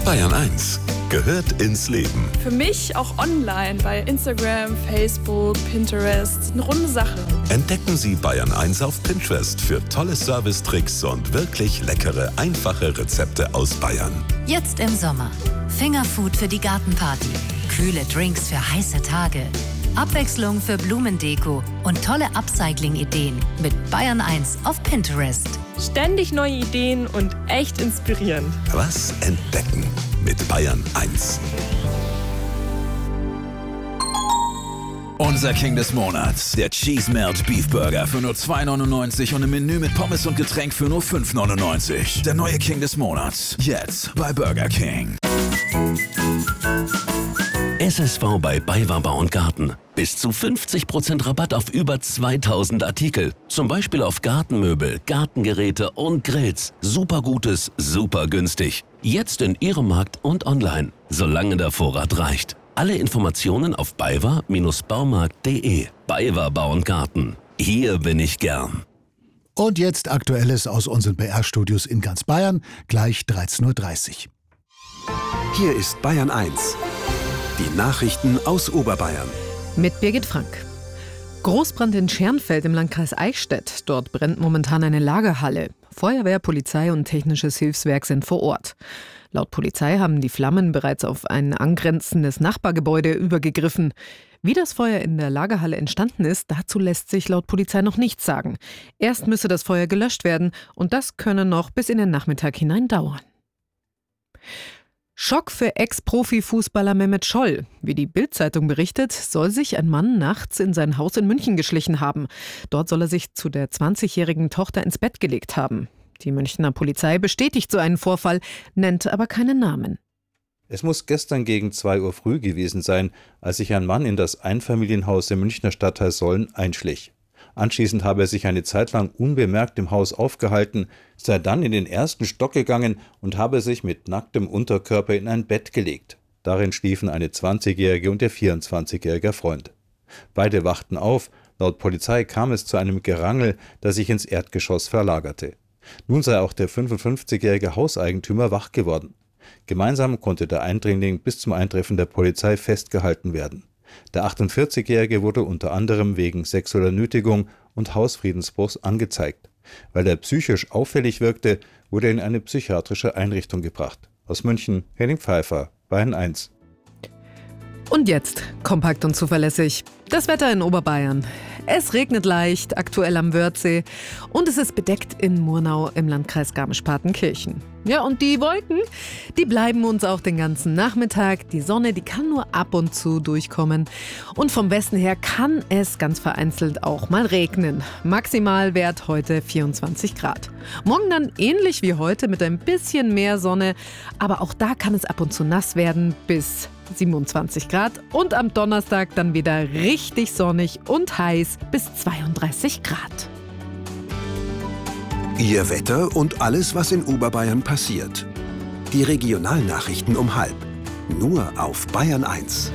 Bayern 1 gehört ins Leben. Für mich auch online bei Instagram, Facebook, Pinterest. Eine runde Sache. Entdecken Sie Bayern 1 auf Pinterest für tolle Servicetricks und wirklich leckere, einfache Rezepte aus Bayern. Jetzt im Sommer. Fingerfood für die Gartenparty. Kühle Drinks für heiße Tage. Abwechslung für Blumendeko und tolle Upcycling-Ideen mit Bayern 1 auf Pinterest. Ständig neue Ideen und echt inspirierend. Was entdecken mit Bayern 1. Unser King des Monats, der Cheese Melt Beef Burger für nur 2,99 und ein Menü mit Pommes und Getränk für nur 5,99. Der neue King des Monats, jetzt bei Burger King. SSV bei BayWa Bau und Garten. Bis zu 50% Rabatt auf über 2000 Artikel. Zum Beispiel auf Gartenmöbel, Gartengeräte und Grills. Super Gutes, super günstig. Jetzt in Ihrem Markt und online, solange der Vorrat reicht. Alle Informationen auf baywa-baumarkt.de. BayWa Bau und Garten. Hier bin ich gern. Und jetzt Aktuelles aus unseren BR-Studios in ganz Bayern, gleich 13:30 Uhr. Hier ist Bayern 1. Die Nachrichten aus Oberbayern. Mit Birgit Frank. Großbrand in Schernfeld im Landkreis Eichstätt. Dort brennt momentan eine Lagerhalle. Feuerwehr, Polizei und technisches Hilfswerk sind vor Ort. Laut Polizei haben die Flammen bereits auf ein angrenzendes Nachbargebäude übergegriffen. Wie das Feuer in der Lagerhalle entstanden ist, dazu lässt sich laut Polizei noch nichts sagen. Erst müsse das Feuer gelöscht werden und das könne noch bis in den Nachmittag hinein dauern. Schock für Ex-Profi-Fußballer Mehmet Scholl. Wie die Bild-Zeitung berichtet, soll sich ein Mann nachts in sein Haus in München geschlichen haben. Dort soll er sich zu der 20-jährigen Tochter ins Bett gelegt haben. Die Münchner Polizei bestätigt so einen Vorfall, nennt aber keinen Namen. Es muss gestern gegen 2 Uhr früh gewesen sein, als sich ein Mann in das Einfamilienhaus im Münchner Stadtteil Solln einschlich. Anschließend habe er sich eine Zeit lang unbemerkt im Haus aufgehalten, sei dann in den ersten Stock gegangen und habe sich mit nacktem Unterkörper in ein Bett gelegt. Darin schliefen eine 20-jährige und ihr 24-jähriger Freund. Beide wachten auf. Laut Polizei kam es zu einem Gerangel, das sich ins Erdgeschoss verlagerte. Nun sei auch der 55-jährige Hauseigentümer wach geworden. Gemeinsam konnte der Eindringling bis zum Eintreffen der Polizei festgehalten werden. Der 48-Jährige wurde unter anderem wegen sexueller Nötigung und Hausfriedensbruchs angezeigt. Weil er psychisch auffällig wirkte, wurde er in eine psychiatrische Einrichtung gebracht. Aus München, Henning Pfeiffer, Bayern 1. Und jetzt, kompakt und zuverlässig, das Wetter in Oberbayern. Es regnet leicht, aktuell am Wörthsee, und es ist bedeckt in Murnau im Landkreis Garmisch-Partenkirchen. Ja, und die Wolken, die bleiben uns auch den ganzen Nachmittag. Die Sonne, die kann nur ab und zu durchkommen. Und vom Westen her kann es ganz vereinzelt auch mal regnen. Maximalwert heute 24 Grad. Morgen dann ähnlich wie heute mit ein bisschen mehr Sonne. Aber auch da kann es ab und zu nass werden bis 27 Grad. Und am Donnerstag dann wieder richtig sonnig und heiß bis 32 Grad. Ihr Wetter und alles, was in Oberbayern passiert. Die Regionalnachrichten um 12:30. Nur auf Bayern 1.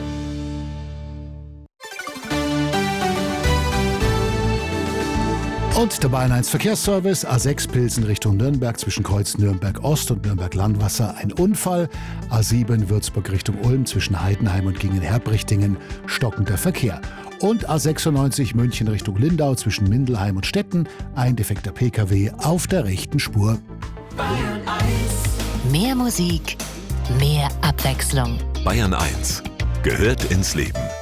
Und der Bayern 1 Verkehrsservice, A6 Pilsen Richtung Nürnberg zwischen Kreuz Nürnberg Ost und Nürnberg Landwasser ein Unfall. A7 Würzburg Richtung Ulm zwischen Heidenheim und Gingen-Herbrichtingen stockender Verkehr. Und A96 München Richtung Lindau zwischen Mindelheim und Stetten ein defekter Pkw auf der rechten Spur. Bayern 1. Mehr Musik, mehr Abwechslung. Bayern 1 gehört ins Leben.